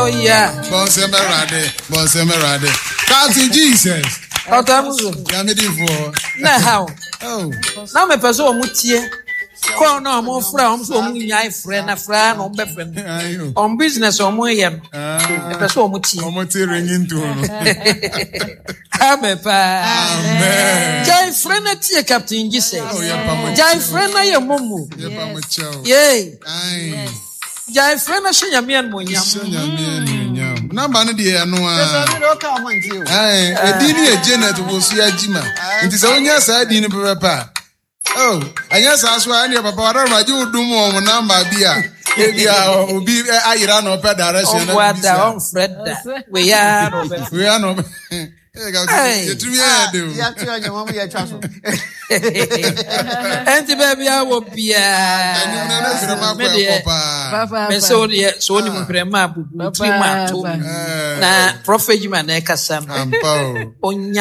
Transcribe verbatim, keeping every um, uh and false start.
yeah. Bonsemerade, Bonsemerade. Captain Jesus. Otamuzo. Yamidi for. Na how? Oh. Now me person mutie. Call no mo fra om so mo nyai frɛ na fra na om be frɛ. On business om yem. Ah. Person mutie. Om tie ringing to no. Amen pa. Amen. Jai frɛ na tie Captain Jesus. Oh yeah, pa. Jai frɛ na ye momu. Yeah, pa mo chow. Yay. Ai. Jai frɛ na hyenyame mo nyam. Hyenyame no nyam. Number no de no a. Ai, e di ni e Janet wo so agima. Nti se onya sa di ni pepa. Oh, anya sa so ani papa wara ma ji odum o number bia. E bia obi ayira no pe direction na. O wada on Fred. We ya no. We ya no. Eh ga you tumi e de. Ya ti onye mo ya twa so. Enti baby a wo bia. Anyu na na fira ma kwa papa. Me so de so ni mo fira ma bubu ti ma to. Na prophet man e kasam. Ampa. Onya